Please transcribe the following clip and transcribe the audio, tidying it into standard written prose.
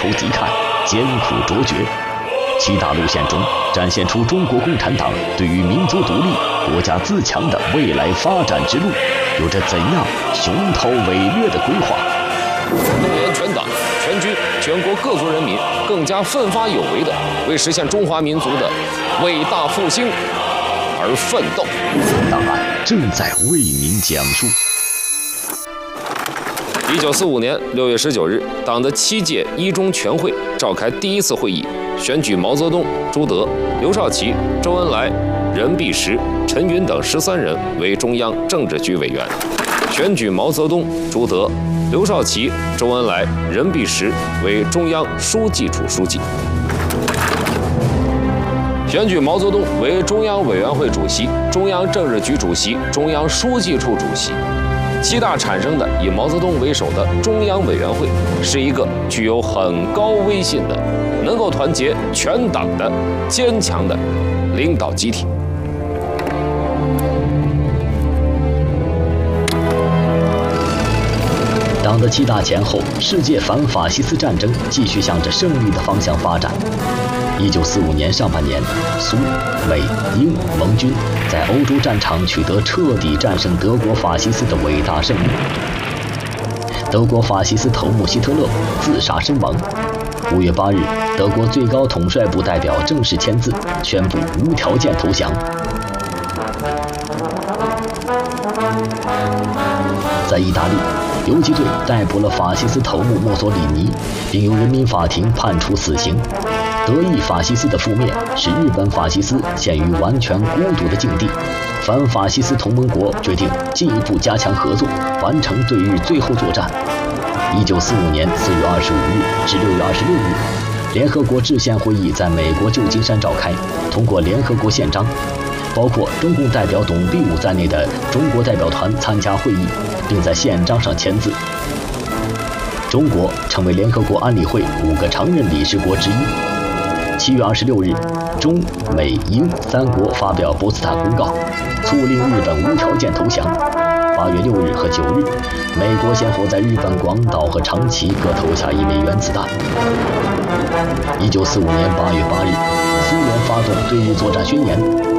仇敌忾，艰苦卓绝。7大路线中展现出中国共产党对于民族独立、国家自强的未来发展之路有着怎样雄韬伟略的规划。 动员全党、全军、全国各族人民更加奋发有为地为实现中华民族的伟大复兴而奋斗。 本档案正在为您讲述。 1945年6月19日，党的7届一中全会召开第1次会议，选举毛泽东、朱德、刘少奇、周恩来、任弼时、陈云等13人为中央政治局委员，选举毛泽东、朱德、刘少奇、周恩来、任弼时为中央书记处书记，选举毛泽东为中央委员会主席、中央政治局主席、中央书记处主席。7大产生的以毛泽东为首的中央委员会是一个具有很高威信的、能够团结全党的坚强的领导集体。 党的7大前后，世界反法西斯战争继续向着胜利的方向发展。1945年上半年，苏、美、英盟军在欧洲战场取得彻底战胜德国法西斯的伟大胜利。德国法西斯头目希特勒自杀身亡。5月8日，德国最高统帅部代表正式签字，宣布无条件投降。在意大利，游击队逮捕了法西斯头目墨索里尼，并由人民法庭判处死刑。德意法西斯的覆灭使日本法西斯陷于完全孤独的境地，反法西斯同盟国决定进一步加强合作，完成对日最后作战。1945年4月25日至6月26日，联合国制宪会议在美国旧金山召开，通过联合国宪章。包括中共代表董必武在内的中国代表团参加会议，并在宪章上签字。中国成为联合国安理会5个常任理事国之一。7月26日，中美英3国发表波茨坦公告，促令日本无条件投降。8月6日和9日，美国先后在日本广岛和长崎各投下1枚原子弹。1945年8月8日，苏联发动对日作战宣言。